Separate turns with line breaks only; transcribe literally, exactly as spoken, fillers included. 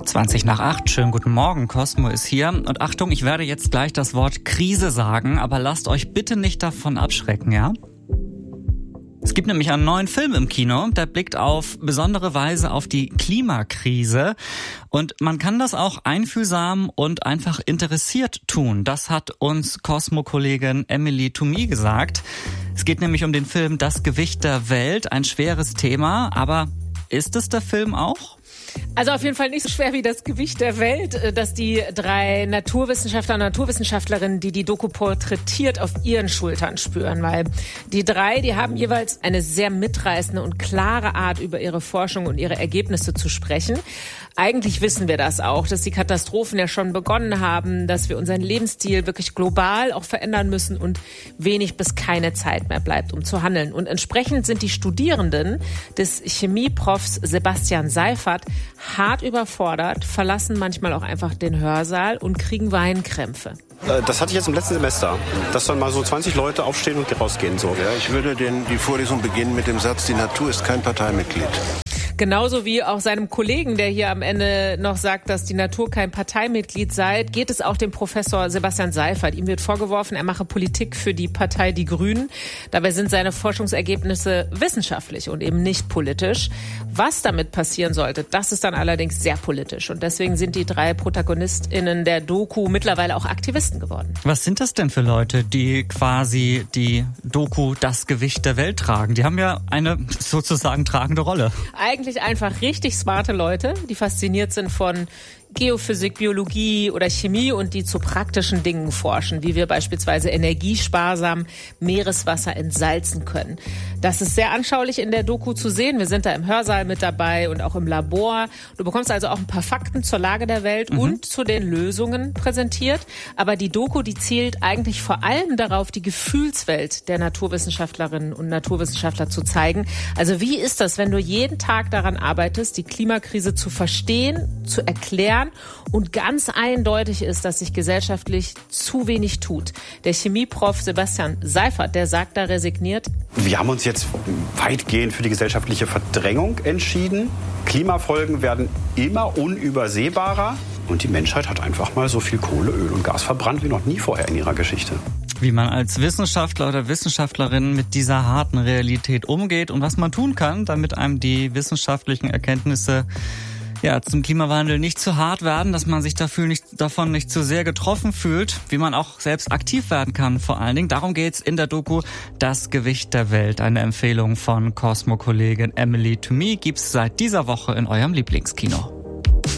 zwanzig nach acht, schönen guten Morgen, Cosmo ist hier. Und Achtung, ich werde jetzt gleich das Wort Krise sagen, aber lasst euch bitte nicht davon abschrecken, ja? Es gibt nämlich einen neuen Film im Kino, der blickt auf besondere Weise auf die Klimakrise. Und man kann das auch einfühlsam und einfach interessiert tun. Das hat uns Cosmo-Kollegin Emily Thomie gesagt. Es geht nämlich um den Film Das Gewicht der Welt, ein schweres Thema, aber ist es der Film auch?
Also auf jeden Fall nicht so schwer wie das Gewicht der Welt, dass die drei Naturwissenschaftler und Naturwissenschaftlerinnen, die die Doku porträtiert, auf ihren Schultern spüren. Weil die drei, die haben jeweils eine sehr mitreißende und klare Art, über ihre Forschung und ihre Ergebnisse zu sprechen. Eigentlich wissen wir das auch, dass die Katastrophen ja schon begonnen haben, dass wir unseren Lebensstil wirklich global auch verändern müssen und wenig bis keine Zeit mehr bleibt, um zu handeln. Und entsprechend sind die Studierenden des Chemieprofs Sebastian Seifert hart überfordert, verlassen manchmal auch einfach den Hörsaal und kriegen Weinkrämpfe.
Das hatte ich jetzt im letzten Semester, dass dann mal so zwanzig Leute aufstehen und rausgehen. So.
Ja, ich würde den, die Vorlesung beginnen mit dem Satz, die Natur ist kein Parteimitglied.
Genauso wie auch seinem Kollegen, der hier am Ende noch sagt, dass die Natur kein Parteimitglied sei, geht es auch dem Professor Sebastian Seifert. Ihm wird vorgeworfen, er mache Politik für die Partei Die Grünen. Dabei sind seine Forschungsergebnisse wissenschaftlich und eben nicht politisch. Was damit passieren sollte, das ist dann allerdings sehr politisch. Und deswegen sind die drei ProtagonistInnen der Doku mittlerweile auch Aktivisten geworden.
Was sind das denn für Leute, die quasi die Doku Das Gewicht der Welt tragen? Die haben ja eine sozusagen tragende Rolle.
Eigentlich einfach richtig smarte Leute, die fasziniert sind von Geophysik, Biologie oder Chemie und die zu praktischen Dingen forschen, wie wir beispielsweise energiesparsam Meereswasser entsalzen können. Das ist sehr anschaulich in der Doku zu sehen. Wir sind da im Hörsaal mit dabei und auch im Labor. Du bekommst also auch ein paar Fakten zur Lage der Welt mhm. und zu den Lösungen präsentiert. Aber die Doku, die zielt eigentlich vor allem darauf, die Gefühlswelt der Naturwissenschaftlerinnen und Naturwissenschaftler zu zeigen. Also wie ist das, wenn du jeden Tag daran arbeitest, die Klimakrise zu verstehen, zu erklären, und ganz eindeutig ist, dass sich gesellschaftlich zu wenig tut. Der Chemieprof Sebastian Seifert, der sagt da resigniert:
Wir haben uns jetzt weitgehend für die gesellschaftliche Verdrängung entschieden. Klimafolgen werden immer unübersehbarer. Und die Menschheit hat einfach mal so viel Kohle, Öl und Gas verbrannt wie noch nie vorher in ihrer Geschichte.
Wie man als Wissenschaftler oder Wissenschaftlerin mit dieser harten Realität umgeht und was man tun kann, damit einem die wissenschaftlichen Erkenntnisse ja, zum Klimawandel nicht zu hart werden, dass man sich dafür nicht, davon nicht zu sehr getroffen fühlt, wie man auch selbst aktiv werden kann vor allen Dingen. Darum geht's in der Doku Das Gewicht der Welt. Eine Empfehlung von Cosmo-Kollegin Emily Thomie gibt's seit dieser Woche in eurem Lieblingskino.